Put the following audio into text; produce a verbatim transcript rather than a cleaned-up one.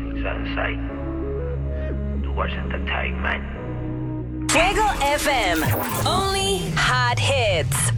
Sunset towards entertainment. Fuego F M. Only hot hits.